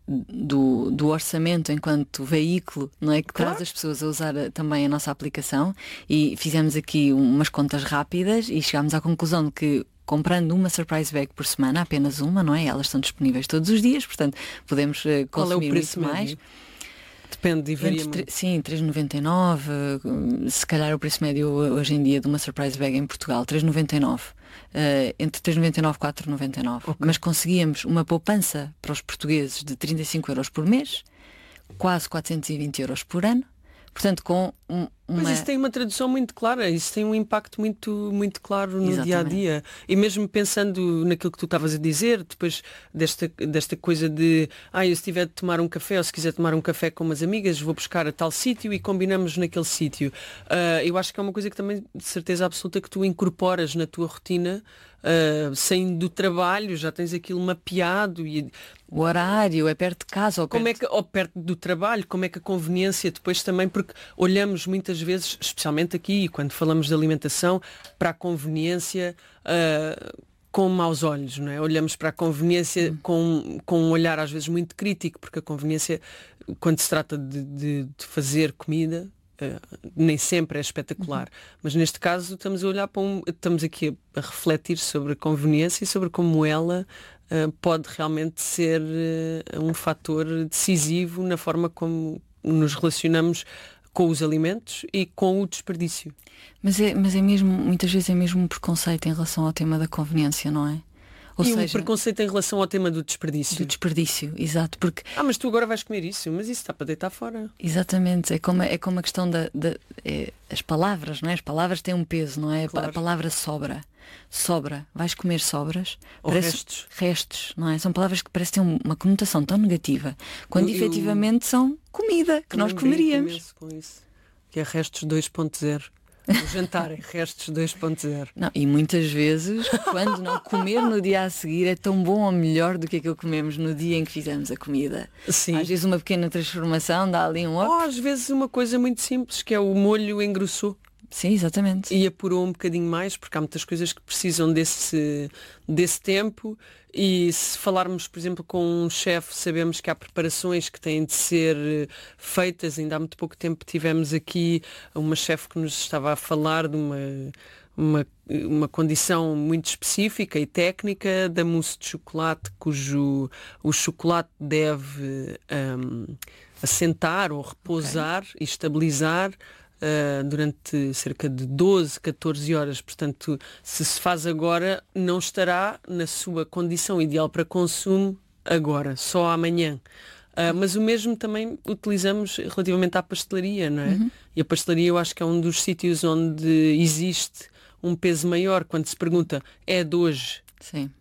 do, do orçamento enquanto veículo, não é? Que Claro. traz as pessoas a usar a- também a nossa aplicação, e fizemos aqui umas contas rápidas e chegámos à conclusão de que comprando uma surprise bag por semana, apenas uma, não é? Elas estão disponíveis todos os dias, portanto podemos eh, Qual é o consumir preço muito médio? mais. Depende, e varia Entre, tre- muito. sim, três vírgula noventa e nove, eh, se calhar o preço médio hoje em dia de uma surprise bag em Portugal, três vírgula noventa e nove. Eh, entre três vírgula noventa e nove e quatro vírgula noventa e nove. Mas conseguíamos uma poupança para os portugueses de trinta e cinco euros por mês, quase quatrocentos e vinte euros por ano. Portanto, com um, uma... Mas isso tem uma tradução muito clara, isso tem um impacto muito, muito claro no Exatamente. dia a dia. E mesmo pensando naquilo que tu estavas a dizer, depois desta, desta coisa de ah, eu se tiver de tomar um café ou se quiser tomar um café com umas amigas, vou buscar a tal sítio e combinamos naquele sítio. Ah, eu acho que é uma coisa que também, de certeza absoluta, que tu incorporas na tua rotina, ah, saindo do trabalho, já tens aquilo mapeado e O horário é perto de casa ou perto... como é que, ou perto do trabalho, como é que a conveniência depois também, porque olhamos muitas vezes, especialmente aqui, quando falamos de alimentação, para a conveniência ah, com maus olhos, não é? Olhamos para a conveniência com, com um olhar às vezes muito crítico, porque a conveniência, quando se trata de, de, de fazer comida, Uh, nem sempre é espetacular, mas neste caso estamos a olhar para um, estamos aqui a, a refletir sobre a conveniência e sobre como ela uh, pode realmente ser uh, um fator decisivo na forma como nos relacionamos com os alimentos e com o desperdício. Mas é, mas é mesmo, muitas vezes é mesmo um preconceito em relação ao tema da conveniência, não é? Ou e um seja, preconceito em relação ao tema do desperdício. do desperdício, exato, porque Ah, mas tu agora vais comer isso, mas isso está para deitar fora. exatamente, é como, é como a questão da, da é, as palavras, não é? As palavras têm um peso, não é? Claro. A palavra sobra. Sobra, vais comer sobras, Ou restos. restos, não é? São palavras que parecem ter uma conotação tão negativa, quando Eu- eu- efetivamente são comida que nós Também brinco comeríamos. imenso com isso, que é restos dois ponto zero. O jantar é restos dois ponto zero. Não, e muitas vezes, quando não comer no dia a seguir, é tão bom ou melhor do que aquilo que comemos no dia em que fizemos a comida. Sim. Às vezes uma pequena transformação dá ali um Ou up. às vezes uma coisa muito simples, que é o molho engrossou Sim, exatamente. e apurou um bocadinho mais, porque há muitas coisas que precisam desse, desse tempo. E se falarmos, por exemplo, com um chefe, sabemos que há preparações que têm de ser eh, feitas. Ainda há muito pouco tempo tivemos aqui uma chefe que nos estava a falar de uma, uma, uma condição muito específica e técnica da mousse de chocolate, cujo o chocolate deve hum, assentar ou repousar e estabilizar Uh, durante cerca de doze, catorze horas. Portanto, se se faz agora, não estará na sua condição ideal para consumo agora, só amanhã. Uh, mas o mesmo também utilizamos relativamente à pastelaria, não é? Uhum. E a pastelaria eu acho que é um dos sítios onde existe um peso maior, quando se pergunta, é de hoje? Sim.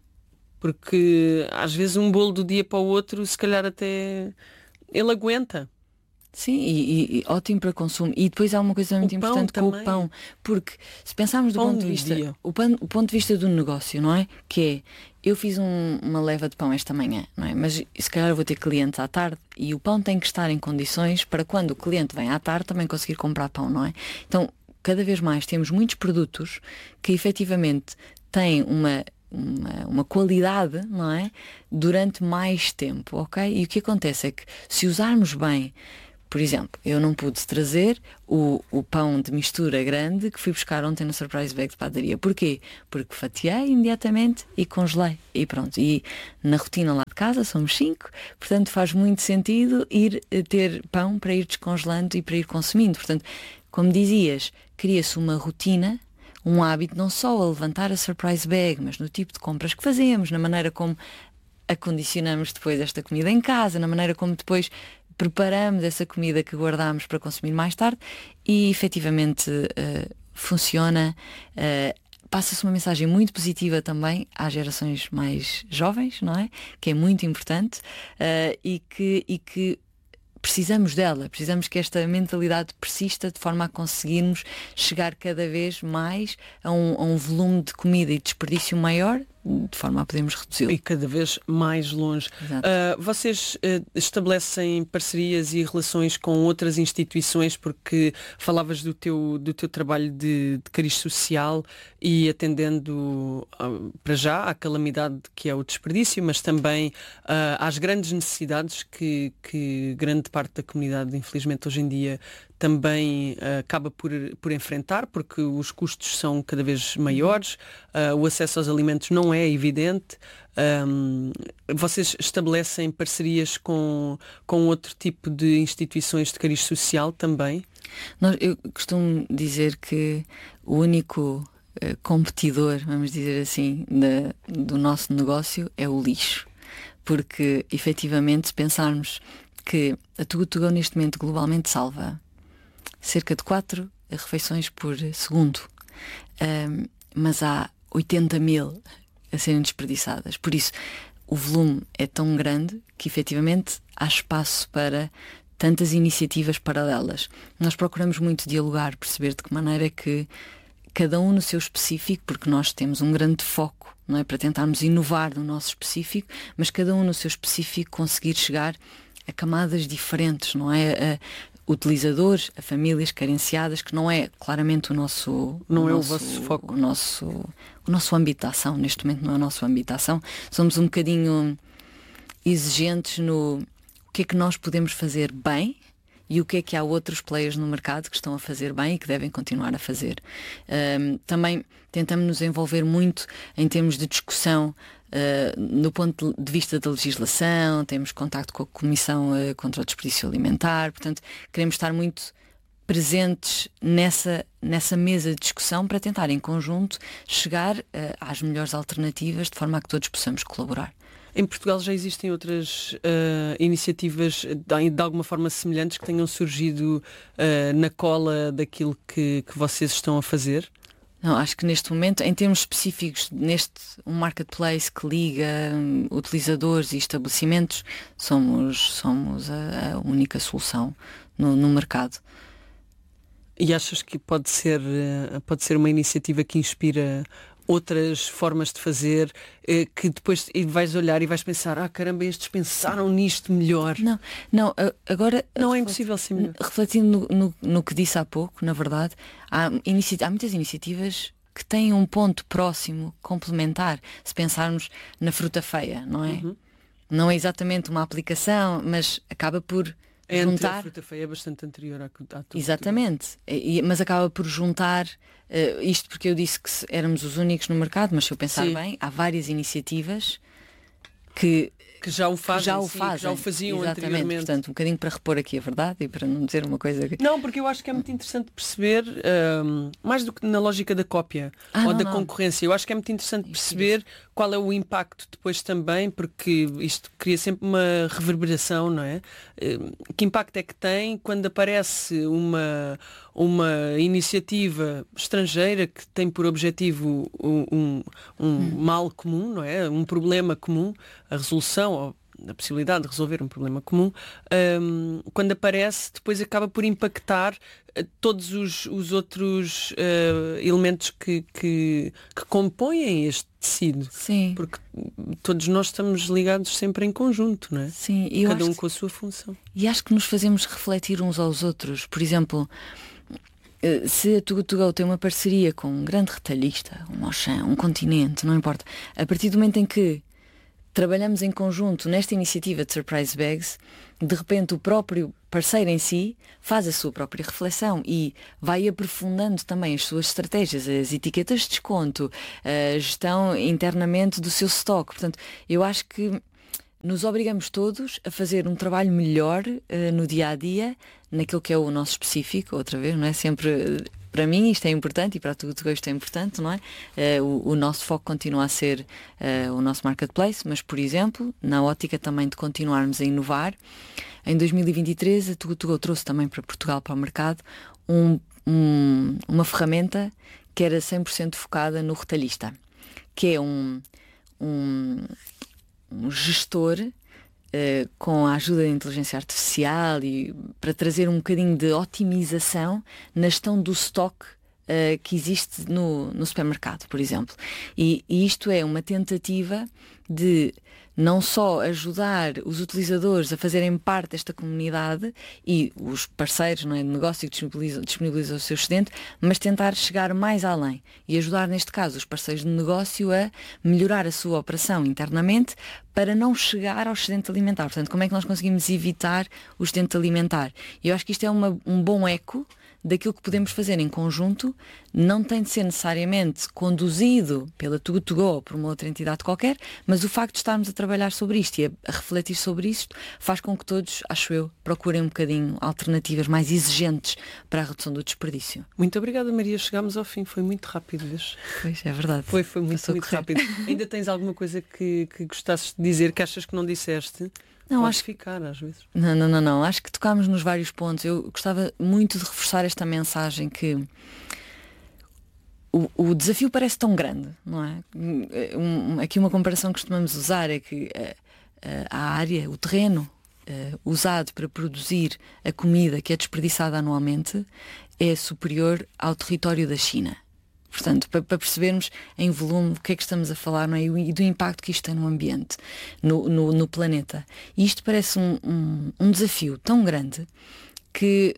Porque às vezes um bolo do dia para o outro, se calhar até ele aguenta. Sim, e, e- e ótimo para consumo. E depois há uma coisa muito O pão importante com também. o pão, porque se pensarmos do Pão ponto de do vista, dia. o, pan- o ponto de vista do negócio, não é? Que é, eu fiz um- uma leva de pão esta manhã, não é? Mas se calhar eu vou ter clientes à tarde e o pão tem que estar em condições para quando o cliente vem à tarde também conseguir comprar pão, não é? Então, cada vez mais temos muitos produtos que efetivamente têm uma Uma, uma qualidade, não é? Durante mais tempo, ok? E o que acontece é que se usarmos bem, por exemplo, eu não pude trazer o, o pão de mistura grande que fui buscar ontem no Surprise Bag de padaria. Porquê? Porque fatiei imediatamente e congelei. E pronto. E na rotina lá de casa somos cinco, portanto faz muito sentido ir eh, ter pão para ir descongelando e para ir consumindo. Portanto, como dizias, cria-se uma rotina, um hábito, não só a levantar a surprise bag, mas no tipo de compras que fazemos, na maneira como acondicionamos depois esta comida em casa, na maneira como depois preparamos essa comida que guardamos para consumir mais tarde e efetivamente uh, funciona. Uh, passa-se uma mensagem muito positiva também às gerações mais jovens, não é? Que é muito importante uh, e que, e que precisamos dela, precisamos que esta mentalidade persista de forma a conseguirmos chegar cada vez mais a um, a um volume de comida e desperdício maior de forma a podermos reduzi-lo. E cada vez mais longe. Uh, vocês uh, estabelecem parcerias e relações com outras instituições, porque falavas do teu, do teu trabalho de, de cariz social e atendendo uh, para já à calamidade que é o desperdício, mas também uh, às grandes necessidades que, que grande parte da comunidade, infelizmente, hoje em dia também uh, acaba por, por enfrentar, porque os custos são cada vez maiores, uh, o acesso aos alimentos não é evidente. Um, vocês estabelecem parcerias com, com outro tipo de instituições de cariz social também? Nós, eu costumo dizer que o único uh, competidor, vamos dizer assim, da, do nosso negócio é o lixo. Porque, efetivamente, se pensarmos que a Too Good To Go neste momento globalmente salva cerca de quatro refeições por segundo, um, mas há oitenta mil a serem desperdiçadas. Por isso, o volume é tão grande que efetivamente há espaço para tantas iniciativas paralelas. Nós procuramos muito dialogar, perceber de que maneira é que cada um no seu específico, porque nós temos um grande foco, não é, para tentarmos inovar no nosso específico, mas cada um no seu específico conseguir chegar a camadas diferentes, não é? A, utilizadores, a famílias carenciadas, que não é claramente o nosso... Não o é nosso, o vosso foco. O nosso, o nosso âmbito de ação, neste momento não é o nosso âmbito de ação. Somos um bocadinho exigentes no o que é que nós podemos fazer bem e o que é que há outros players no mercado que estão a fazer bem e que devem continuar a fazer. Um, também tentamos nos envolver muito em termos de discussão uh, no ponto de vista da legislação, temos contacto com a Comissão uh, contra o Desperdício Alimentar, portanto queremos estar muito presentes nessa, nessa mesa de discussão para tentar em conjunto chegar uh, às melhores alternativas de forma a que todos possamos colaborar. Em Portugal já existem outras uh, iniciativas de, de alguma forma semelhantes que tenham surgido uh, na cola daquilo que, que vocês estão a fazer? Não, acho que neste momento, em termos específicos, neste um marketplace que liga um, utilizadores e estabelecimentos, somos, somos a, a única solução no, no mercado. E achas que pode ser, uh, pode ser uma iniciativa que inspira outras formas de fazer, eh, que depois vais olhar e vais pensar, ah caramba, estes pensaram nisto melhor. Não, não agora... Não é impossível ser melhor. Refletindo no, no, no que disse há pouco, na verdade, há, inici- há muitas iniciativas que têm um ponto próximo, complementar, se pensarmos na fruta feia, não é? Uhum. Não é exatamente uma aplicação, mas acaba por é juntar... A fruta feia é bastante anterior à, à tudo. Exatamente, e, mas acaba por juntar... Uh, isto porque eu disse que éramos os únicos no mercado, mas se eu pensar Sim. bem, há várias iniciativas que, que já o fazem, que já o, sim, fazem. Que já o faziam Exatamente. Anteriormente. Portanto, um bocadinho para repor aqui a verdade e para não dizer uma coisa que... Não, porque eu acho que é muito interessante perceber, um, mais do que na lógica da cópia ah, ou não, da não. concorrência, eu acho que é muito interessante perceber qual é o impacto depois também, porque isto cria sempre uma reverberação, não é? Que impacto é que tem quando aparece uma, uma iniciativa estrangeira que tem por objetivo um, um, um hum. mal comum, não é? Um problema comum, a resolução ou a possibilidade de resolver um problema comum, um, quando aparece, depois acaba por impactar uh, todos os, os outros uh, elementos que, que, que compõem este tecido. Sim. Porque todos nós estamos ligados sempre em conjunto, não é? Sim, eu cada um acho com a sua função. E acho que nos fazemos refletir uns aos outros. Por exemplo, se a Too Good To Go tem uma parceria com um grande retalhista, um Auchan, um Continente, não importa, a partir do momento em que trabalhamos em conjunto nesta iniciativa de Surprise Bags, de repente o próprio parceiro em si faz a sua própria reflexão e vai aprofundando também as suas estratégias, as etiquetas de desconto, a gestão internamente do seu stock. Portanto, eu acho que nos obrigamos todos a fazer um trabalho melhor uh, no dia-a-dia, naquilo que é o nosso específico, outra vez, não é? Sempre... Uh, Para mim isto é importante e para tudo que isto é importante, não é? Uh, o, o nosso foco continua a ser uh, o nosso marketplace, mas, por exemplo, na ótica também de continuarmos a inovar, em dois mil e vinte e três a Too Good To Go trouxe também para Portugal, para o mercado, um, um, uma ferramenta que era cem por cento focada no retalhista, que é um, um, um gestor Uh, com a ajuda da inteligência artificial e para trazer um bocadinho de otimização na gestão do stock uh, que existe no, no supermercado, por exemplo. E, e isto é uma tentativa de não só ajudar os utilizadores a fazerem parte desta comunidade e os parceiros, não é, de negócio que disponibilizam, disponibilizam o seu excedente, mas tentar chegar mais além e ajudar, neste caso, os parceiros de negócio a melhorar a sua operação internamente para não chegar ao excedente alimentar. Portanto, como é que nós conseguimos evitar o excedente alimentar? E eu acho que isto é uma, um bom eco daquilo que podemos fazer em conjunto. Não tem de ser necessariamente conduzido pela Too Good To Go ou por uma outra entidade qualquer, mas o facto de estarmos a trabalhar sobre isto e a, a refletir sobre isto faz com que todos, acho eu, procurem um bocadinho alternativas mais exigentes para a redução do desperdício. Muito obrigada, Maria. Chegámos ao fim. Foi muito rápido, vês? Pois, é verdade. Foi, foi muito, muito rápido. Ainda tens alguma coisa que, que gostasses de dizer, que achas que não disseste? Não, Pode acho ficar às vezes. Não, não, não, não. Acho que tocámos nos vários pontos. Eu gostava muito de reforçar esta mensagem que o, o desafio parece tão grande, não é? Um, aqui uma comparação que costumamos usar é que a, a área, o terreno uh, usado para produzir a comida que é desperdiçada anualmente é superior ao território da China. Portanto, para, para percebermos em volume o que é que estamos a falar, não é? E do impacto que isto tem no ambiente, no, no, no planeta. E isto parece um, um, um desafio tão grande que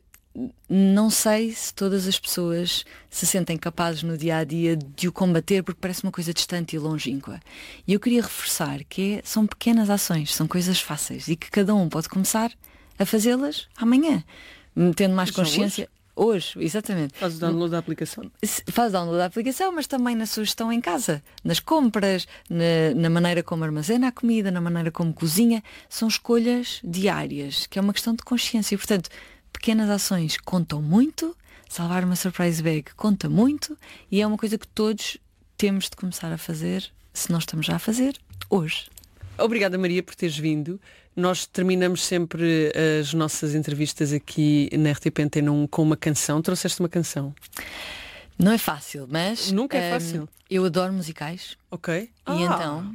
não sei se todas as pessoas se sentem capazes no dia a dia de o combater, porque parece uma coisa distante e longínqua. E eu queria reforçar que é, são pequenas ações, são coisas fáceis e que cada um pode começar a fazê-las amanhã, tendo mais consciência. Hoje, exatamente. Faz o download da aplicação? Faz o download da aplicação, mas também na sua gestão em casa, nas compras, na, na maneira como armazena a comida, na maneira como cozinha. São escolhas diárias, que é uma questão de consciência. E, portanto, pequenas ações contam muito, salvar uma surprise bag conta muito, e é uma coisa que todos temos de começar a fazer, se nós estamos já a fazer, hoje. Obrigada, Maria, por teres vindo. Nós terminamos sempre as nossas entrevistas aqui na R T P Antena um com uma canção. Trouxeste uma canção? Não é fácil, mas... Nunca é um, fácil. Eu adoro musicais. Ok. E ah. então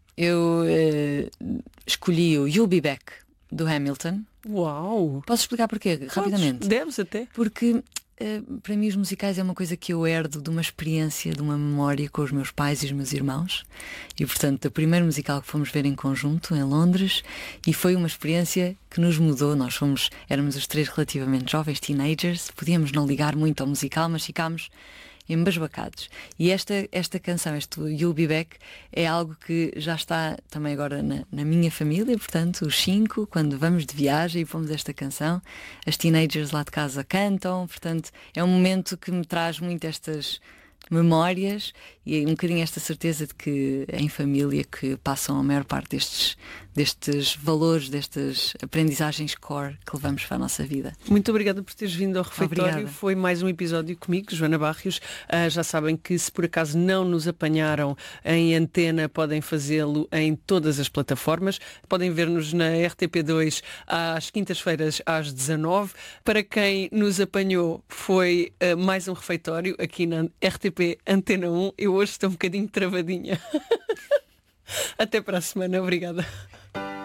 eu uh, escolhi o You'll Be Back, do Hamilton. Uau! Posso explicar porquê? Podes, rapidamente? Deves até. Porque... Uh, para mim os musicais é uma coisa que eu herdo de uma experiência, de uma memória com os meus pais e os meus irmãos, e portanto o primeiro musical que fomos ver em conjunto em Londres, e foi uma experiência que nos mudou. Nós fomos, éramos os três relativamente jovens, teenagers, podíamos não ligar muito ao musical, mas ficámos embasbacados. E esta, esta canção, este You'll Be Back, é algo que já está também agora na, na minha família, portanto, os cinco, quando vamos de viagem e pomos esta canção, as teenagers lá de casa cantam, portanto, é um momento que me traz muito estas memórias e um bocadinho esta certeza de que é em família que passam a maior parte destes, destes valores, destas aprendizagens core que levamos para a nossa vida. Muito obrigada por teres vindo ao refeitório. Obrigada. Foi mais um episódio comigo, Joana Barrios. Uh, já sabem que se por acaso não nos apanharam em antena, podem fazê-lo em todas as plataformas. Podem ver-nos na R T P dois às quintas-feiras às dezanove. Para quem nos apanhou, foi uh, mais um refeitório aqui na R T P Antena um. Eu hoje estou um bocadinho travadinha. Até para a semana. Obrigada.